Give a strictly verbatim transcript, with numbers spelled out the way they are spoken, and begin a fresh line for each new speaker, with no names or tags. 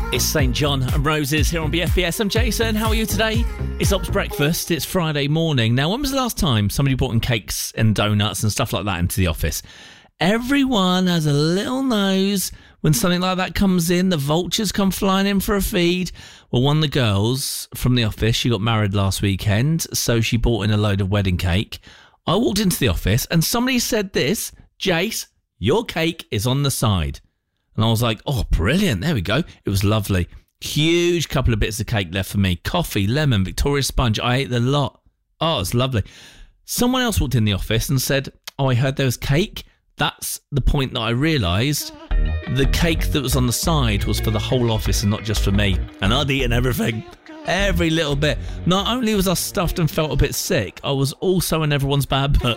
It's Saint John and Roses here on B F B S. I'm Jason. How are you today? It's Ops Breakfast. It's Friday morning. Now, when was the last time somebody brought in cakes and donuts and stuff like that into the office? Everyone has a little nose when something like that comes in. The vultures come flying in for a feed. Well, one of the girls from the office, she got married last weekend, so she brought in a load of wedding cake. I walked into the office and somebody said this, Jace, your cake is on the side. And I was like, oh, brilliant. There we go. It was lovely. Huge couple of bits of cake left for me. Coffee, lemon, Victoria sponge. I ate the lot. Oh, it's lovely. Someone else walked in the office and said, oh, I heard there was cake. That's the point that I realised. The cake that was on the side was for the whole office and not just for me. And I'd eaten everything. Every little bit. Not only was I stuffed and felt a bit sick, I was also in everyone's bad book.